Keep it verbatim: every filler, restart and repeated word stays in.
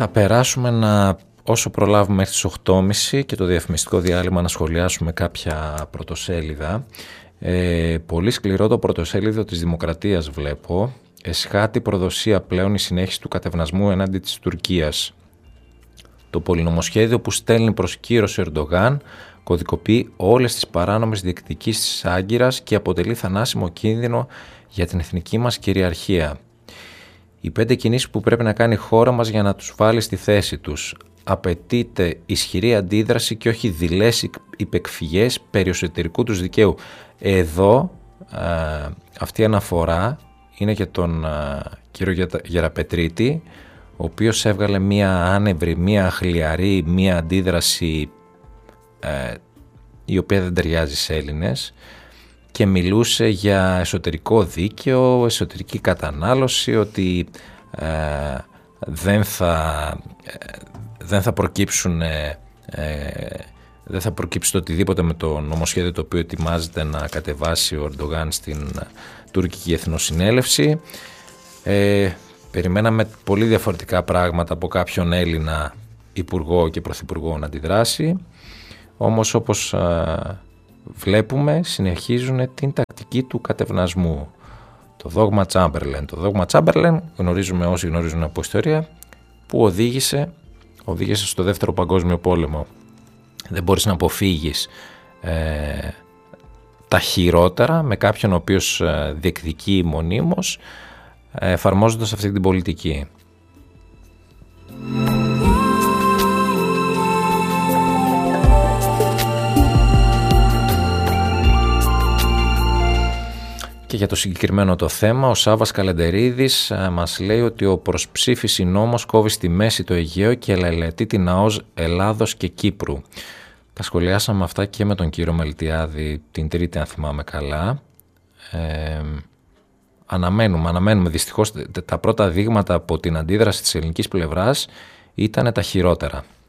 θα περάσουμε να, όσο προλάβουμε μέχρι τις οκτώ και μισή και το διαφημιστικό διάλειμμα, να σχολιάσουμε κάποια πρωτοσέλιδα. Ε, πολύ σκληρό το πρωτοσέλιδο της Δημοκρατίας βλέπω. Εσχάτη προδοσία πλέον η συνέχιση του κατευνασμού εναντί της Τουρκίας. Το πολυνομοσχέδιο που στέλνει προς κύρωση ο Ερντογάν κωδικοποιεί όλες τις παράνομες διεκδικήσεις της Άγκυρας και αποτελεί θανάσιμο κίνδυνο για την εθνική μας κυριαρχία. Οι πέντε κινήσεις που πρέπει να κάνει η χώρα μας για να τους βάλει στη θέση τους. Απαιτείται ισχυρή αντίδραση και όχι δειλές υπεκφυγές περί εσωτερικού τους δικαίου. Εδώ α, αυτή η αναφορά είναι για τον α, κύριο Γεραπετρίτη, ο οποίος έβγαλε μία άνευρη, μία χλιαρή, μία αντίδραση ε, η οποία δεν ταιριάζει σε Έλληνες και μιλούσε για εσωτερικό δίκαιο, εσωτερική κατανάλωση, ότι ε, δεν, θα, ε, δεν θα προκύψουν ε, δεν θα προκύψει το οτιδήποτε με το νομοσχέδιο το οποίο ετοιμάζεται να κατεβάσει ο Ερντογάν στην τουρκική εθνοσυνέλευση. Ε, περιμέναμε πολύ διαφορετικά πράγματα από κάποιον Έλληνα υπουργό και πρωθυπουργό να αντιδράσει, όμως όπως α, βλέπουμε συνεχίζουν την τακτική του κατευνασμού. Το δόγμα Τσάμπερλεν. Το δόγμα Τσάμπερλεν γνωρίζουμε όσοι γνωρίζουν από ιστορία, που οδήγησε, οδήγησε στο δεύτερο παγκόσμιο πόλεμο. Δεν μπορείς να αποφύγεις ε, τα χειρότερα με κάποιον ο οποίος ε, διεκδικεί μονίμως ε, εφαρμόζοντας αυτή την πολιτική. Και για το συγκεκριμένο το θέμα, ο Σάββας Καλεντερίδης μας λέει ότι ο προς ψήφιση νόμος κόβει στη μέση το Αιγαίο και ελελετεί την ΑΟΣ Ελλάδος και Κύπρου. Τα σχολιάσαμε αυτά και με τον κύριο Μελτιάδη την Τρίτη, αν θυμάμαι καλά. Ε, αναμένουμε, αναμένουμε. Δυστυχώς τα πρώτα δείγματα από την αντίδραση της ελληνικής πλευράς ήταν τα χειρότερα.